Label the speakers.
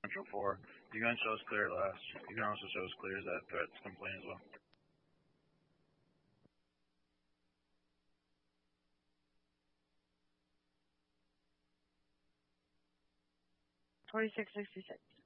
Speaker 1: Central 4. You can show us clear at last. You can also show us clear as that threat's complete as well.
Speaker 2: 4666.